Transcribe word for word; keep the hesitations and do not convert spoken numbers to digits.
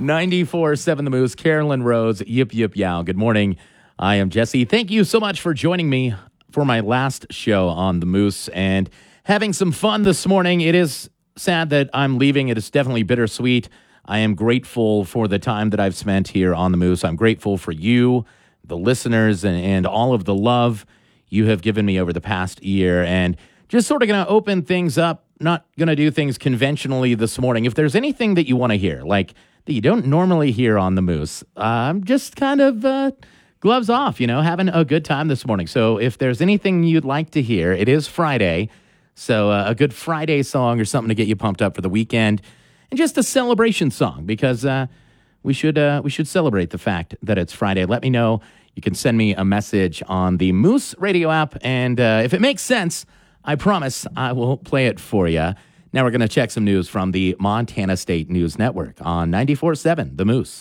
ninety-four point seven The Moose, Carolyn Rose, Yip Yip Yow. Good morning. I am Jesse. Thank you so much for joining me for my last show on The Moose and having some fun this morning. It is sad that I'm leaving. It is definitely bittersweet. I am grateful for the time that I've spent here on The Moose. I'm grateful for you, the listeners, and, and all of the love you have given me over the past year. And just sort of going to open things up, not going to do things conventionally this morning. If there's anything that you want to hear, like that you don't normally hear on The Moose, uh, I'm just kind of uh, gloves off, you know, having a good time this morning. So if there's anything you'd like to hear, it is Friday. So uh, a good Friday song or something to get you pumped up for the weekend. And just a celebration song, because uh, we should uh, we should celebrate the fact that it's Friday. Let me know. You can send me a message on the Moose Radio app, and uh, if it makes sense, I promise I will play it for you. Now we're going to check some news from the Montana State News Network on ninety-four point seven The Moose.